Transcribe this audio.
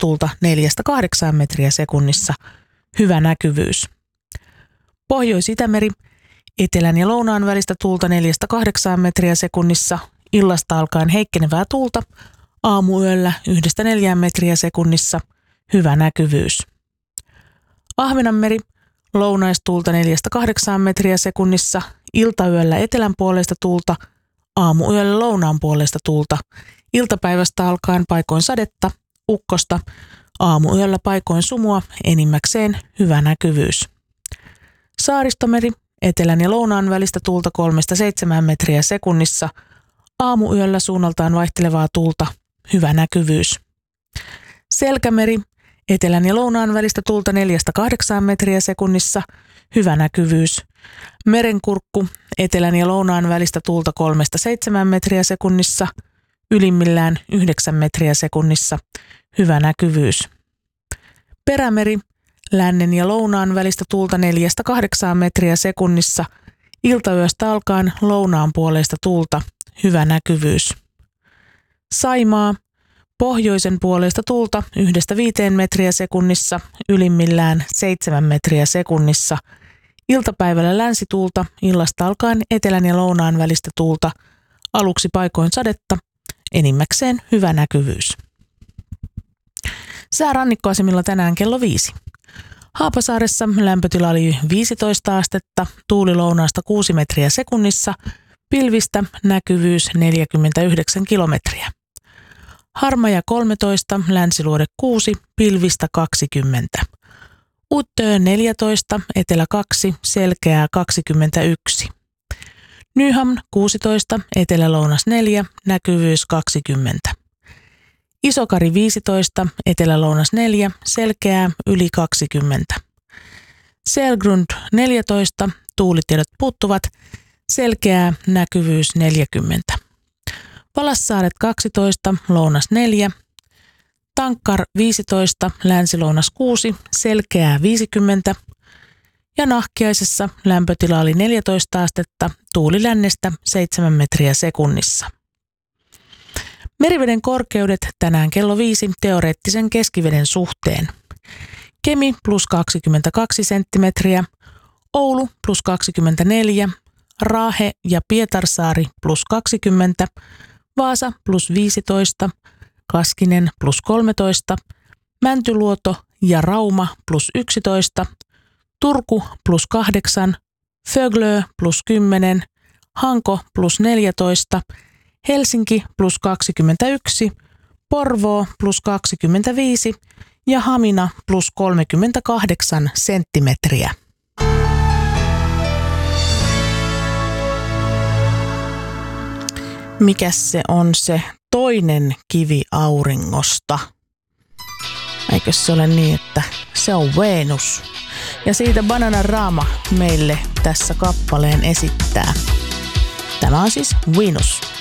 tuulta 4-8 metriä sekunnissa. Hyvä näkyvyys. Pohjois-Itämeri, etelän ja lounaan välistä tuulta 4-8 metriä sekunnissa. Illasta alkaen heikkenevää tuulta. Aamuyöllä 1-4 metriä sekunnissa. Hyvä näkyvyys. Ahvenanmeri, lounaistuulta 4-8 metriä sekunnissa. Iltayöllä etelän puolesta tuulta. Aamuyöllä lounaan puolesta tuulta. Iltapäivästä alkaen paikoin sadetta, ukkosta. Aamuyöllä paikoin sumua, enimmäkseen hyvä näkyvyys. Saaristomeri, etelän ja lounaan välistä tuulta 3-7 metriä sekunnissa. Aamuyöllä suunnaltaan vaihtelevaa tuulta, hyvä näkyvyys. Selkämeri, etelän ja lounaan välistä tuulta 4-8 metriä sekunnissa, hyvä näkyvyys. Merenkurkku, etelän ja lounaan välistä tuulta 3-7 metriä sekunnissa, ylimmillään 9 metriä sekunnissa, hyvä näkyvyys. Perämeri, lännen ja lounaan välistä tuulta 4-8 metriä sekunnissa, iltayöstä alkaen lounaan puoleista tuulta, hyvä näkyvyys. Saimaa, pohjoisen puoleista tuulta 1-5 metriä sekunnissa, ylimmillään 7 metriä sekunnissa. Iltapäivällä länsituulta, illasta alkaen etelän ja lounaan välistä tuulta, aluksi paikoin sadetta, enimmäkseen hyvä näkyvyys. Sää rannikkoasemilla tänään kello 5. Haapasaaressa lämpötila oli 15 astetta, tuuli lounaasta 6 metriä sekunnissa, pilvistä näkyvyys 49 kilometriä. Harmaja 13, Länsiluode 6, pilvistä 20. Uttöö 14, etelä 2, selkeää 21. Nyham 16, etelä-lounas 4, näkyvyys 20. Isokari 15, etelä-lounas 4, selkeää yli 20. Selgrund 14, tuulitiedot puuttuvat, selkeää näkyvyys 40. Valassaaret 12, lounas 4. Tankkar 15, länsilounas 6, selkeää 50. Ja Nahkiaisessa lämpötila oli 14 astetta, tuuli lännestä 7 metriä sekunnissa. Meriveden korkeudet tänään kello 5 teoreettisen keskiveden suhteen. Kemi plus 22 senttimetriä, Oulu plus 24, Raahe ja Pietarsaari plus 20, Vaasa plus 15, Kaskinen plus 13, Mäntyluoto ja Rauma plus 11, Turku plus 8, Föglö plus 10, Hanko plus 14, Helsinki plus 21, Porvoo plus 25 ja Hamina plus 38 senttimetriä. Mikäs se on se toinen kivi auringosta? Eikö se ole niin, että se on Venus? Ja siitä Bananarama meille tässä kappaleen esittää. Tämä on siis Venus.